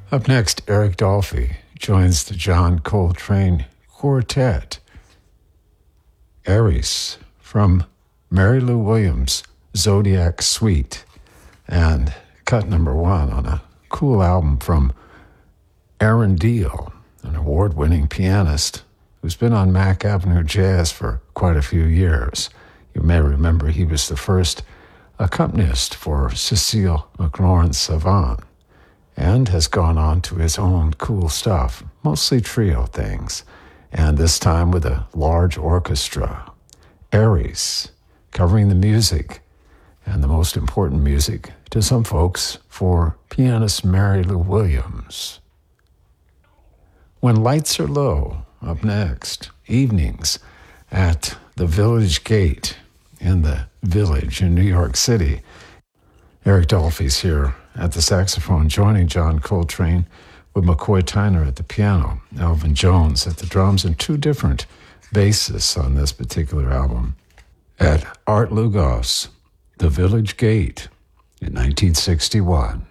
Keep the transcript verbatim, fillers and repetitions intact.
Up next, Eric Dolphy joins the John Coltrane Quartet. Aries from Mary Lou Williams' Zodiac Suite, and cut number one on a cool album from Aaron Deal, an award-winning pianist who's been on Mack Avenue Jazz for quite a few years. You may remember he was the first accompanist for Cecile McLaurin-Savant, and has gone on to his own cool stuff, mostly trio things, and this time with a large orchestra. Aries, covering the music, and the most important music to some folks, for pianist Mary Lou Williams. When Lights Are Low, up next, evenings at the Village Gate in the Village in New York City. Eric Dolphy's here at the saxophone, joining John Coltrane with McCoy Tyner at the piano, Elvin Jones at the drums, and two different bassists on this particular album. At Art Lugos, The Village Gate in nineteen sixty-one.